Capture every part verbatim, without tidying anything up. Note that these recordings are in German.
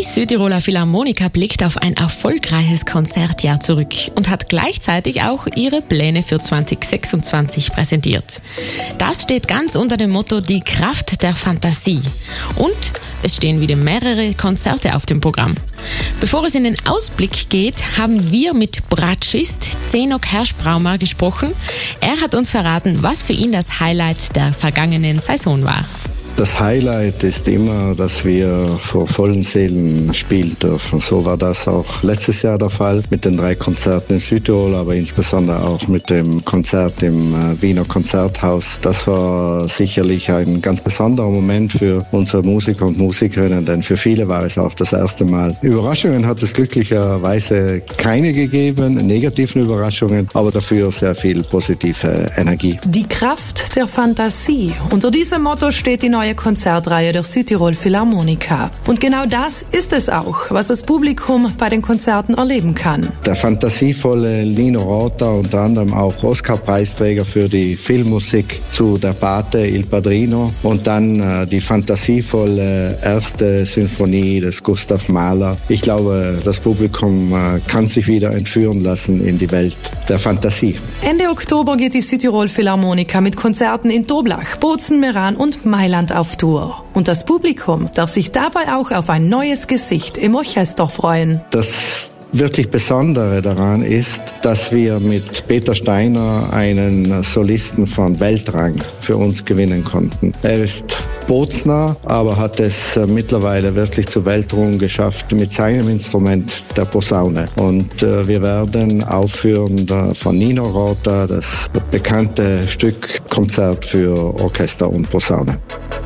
Die Südtiroler Philharmoniker blickt auf ein erfolgreiches Konzertjahr zurück und hat gleichzeitig auch ihre Pläne für zwanzig sechsundzwanzig präsentiert. Das steht ganz unter dem Motto Die Kraft der Fantasie. Und es stehen wieder mehrere Konzerte auf dem Programm. Bevor es in den Ausblick geht, haben wir mit Bratschist Zeno Kerschbraumer gesprochen. Er hat uns verraten, was für ihn das Highlight der vergangenen Saison war. Das Highlight ist immer, dass wir vor vollen Sälen spielen dürfen. So war das auch letztes Jahr der Fall mit den drei Konzerten in Südtirol, aber insbesondere auch mit dem Konzert im Wiener Konzerthaus. Das war sicherlich ein ganz besonderer Moment für unsere Musiker und Musikerinnen, denn für viele war es auch das erste Mal. Überraschungen hat es glücklicherweise keine gegeben, negativen Überraschungen, aber dafür sehr viel positive Energie. Die Kraft der Fantasie. Unter diesem Motto steht die neue Konzertreihe der Südtirol Philharmoniker. Und genau das ist es auch, was das Publikum bei den Konzerten erleben kann. Der fantasievolle Nino Rota, unter anderem auch Oscar-Preisträger für die Filmmusik zu Der Pate, Il Padrino, und dann äh, die fantasievolle erste Sinfonie des Gustav Mahler. Ich glaube, das Publikum äh, kann sich wieder entführen lassen in die Welt der Fantasie. Ende Oktober geht die Südtirol Philharmoniker mit Konzerten in Toblach, Bozen, Meran und Mailand auf Tour. Und das Publikum darf sich dabei auch auf ein neues Gesicht im Orchester freuen. Das wirklich Besondere daran ist, dass wir mit Peter Steiner einen Solisten von Weltrang für uns gewinnen konnten. Er ist Bozner, aber hat es mittlerweile wirklich zu Weltruhm geschafft mit seinem Instrument, der Posaune. Und äh, wir werden aufführen von Nino Rota das bekannte Stück Konzert für Orchester und Posaune.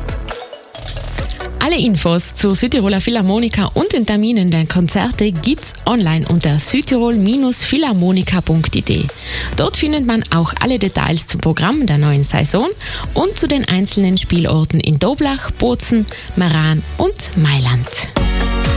Alle Infos zur Südtiroler Philharmoniker und den Terminen der Konzerte gibt's online unter südtirol philharmoniker punkt i d. Dort findet man auch alle Details zum Programm der neuen Saison und zu den einzelnen Spielorten in Toblach, Bozen, Meran und Mailand.